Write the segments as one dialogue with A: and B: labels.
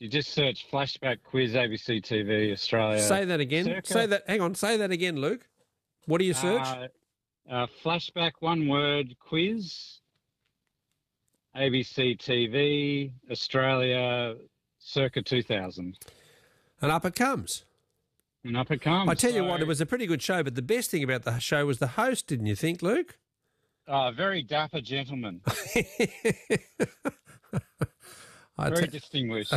A: You just search flashback quiz ABC TV Australia.
B: Say that again.
A: Circa.
B: Hang on. Say that again, Luke. What do you search?
A: Flashback one word quiz. ABC TV Australia circa 2000.
B: And up it comes.
A: And up it comes.
B: I tell you what, it was a pretty good show, but the best thing about the show was the host, didn't you think, Luke?
A: Very dapper gentleman. Very distinguished.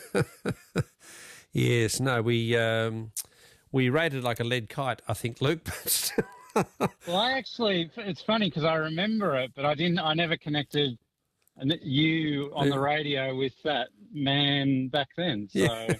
B: Yes, no, we rated like a lead kite, I think, Luke.
A: Well, it's funny because I remember it, but I never connected you on the radio with that man back then. So. Yeah.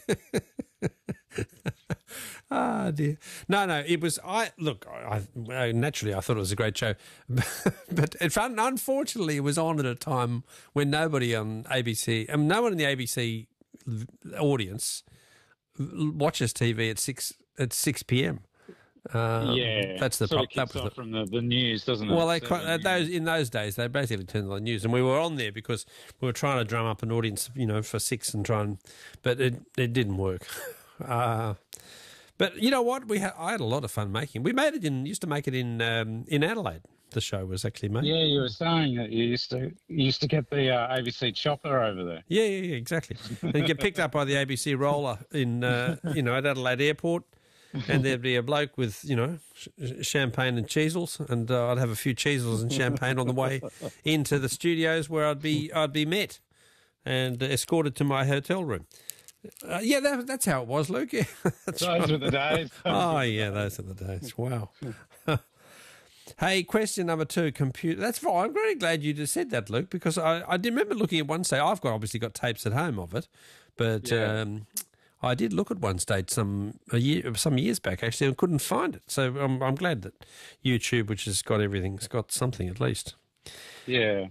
B: Ah, dear. No, it was, naturally I thought it was a great show, but unfortunately it was on at a time when nobody on ABC, no one in the ABC audience watches TV at 6 p.m. That's the problem. That was
A: from the news, doesn't it?
B: Well, in those days they basically turned on the news, and we were on there because we were trying to drum up an audience, for 6 and but it didn't work. But you know what? I had a lot of fun making. We used to make it in Adelaide. The show was actually made.
A: Yeah, you were saying that you used to get the ABC chopper over there.
B: Yeah, exactly. And get picked up by the ABC roller in at Adelaide Airport, and there'd be a bloke with champagne and cheesels, and I'd have a few cheesels and champagne on the way into the studios where I'd be met and escorted to my hotel room. That's how it was, Luke. Yeah,
A: those were the days.
B: Oh, yeah, those are the days. Wow. Hey, question number 2, computer. That's fine. I'm very glad you just said that, Luke, because I did remember looking at one stage. I've obviously got tapes at home of it, but I did look at one stage some years back, actually, and couldn't find it. So I'm glad that YouTube, which has got everything, has got something at least.
A: Yeah.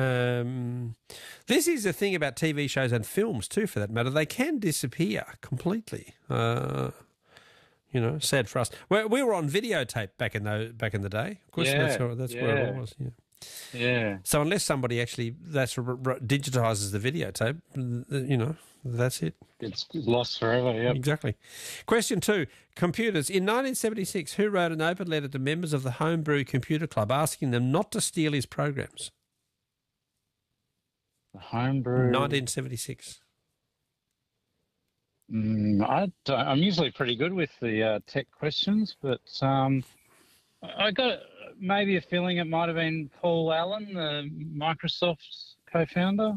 B: This is the thing about TV shows and films too, for that matter. They can disappear completely. Sad for us. We were on videotape back in the day. Of course, that's where it was. Yeah.
A: Yeah.
B: So unless somebody actually digitizes the videotape, that's it.
A: It's lost forever. Yeah.
B: Exactly. Question 2: computers. In 1976, who wrote an open letter to members of the Homebrew Computer Club asking them not to steal his programs?
A: The Homebrew.
B: 1976.
A: I'm usually pretty good with the tech questions, but I got maybe a feeling it might have been Paul Allen, the Microsoft co-founder.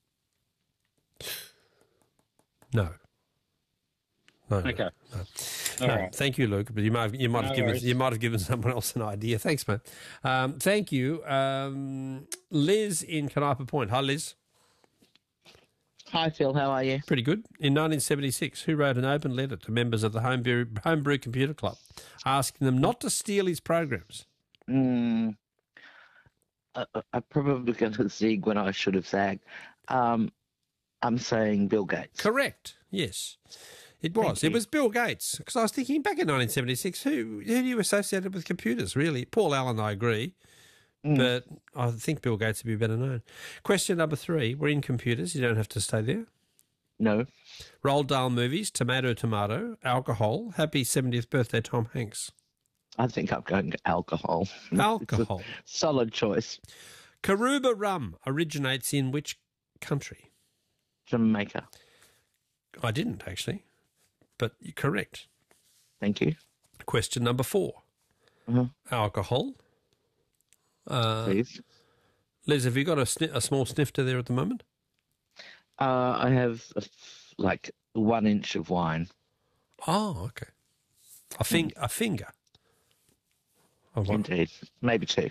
B: No.
A: Okay.
B: No.
A: All right.
B: Thank you, Luke. But you might have given someone else an idea. Thanks, man. Thank you, Liz in Canopa Point. Hi, Liz.
C: Hi, Phil. How are you?
B: Pretty good. In 1976, who wrote an open letter to members of the Homebrew Computer Club asking them not to steal his programs?
C: I'm probably going to zig when I should have zagged. I'm saying Bill Gates.
B: Correct. Yes, it was. It was Bill Gates. Because I was thinking back in 1976, who do you associate with computers, really? Paul Allen, I agree. But I think Bill Gates would be better known. Question number 3. We're in computers. You don't have to stay there.
C: No.
B: Roald Dahl movies, Tomato, Tomato, alcohol, happy 70th birthday, Tom Hanks.
C: I think I'm going to alcohol.
B: Alcohol.
C: Solid choice.
B: Karuba rum originates in which country?
C: Jamaica.
B: I didn't, actually. But you're correct.
C: Thank you.
B: Question number 4. Alcohol.
C: Please.
B: Liz, have you got a small snifter there at the moment?
C: I have 1 inch of wine.
B: Oh, okay. A finger.
C: Indeed. Maybe 2.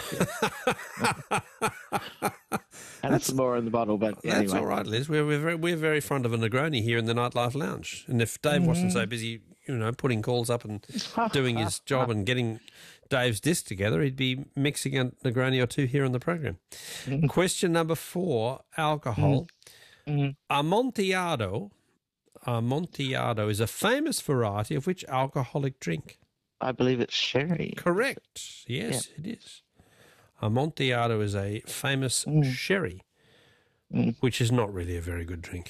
C: And some more in the bottle, but anyway.
B: That's all right, Liz. We're very fond of a Negroni here in the Nightlife Lounge. And if Dave wasn't so busy, putting calls up and doing his job and getting Dave's disc together, he'd be mixing a Negroni or 2 here on the program. Question number 4, alcohol. Amontillado is a famous variety of which alcoholic drink?
C: I believe it's sherry.
B: Correct. Yes, it is. Amontillado is a famous sherry, which is not really a very good drink.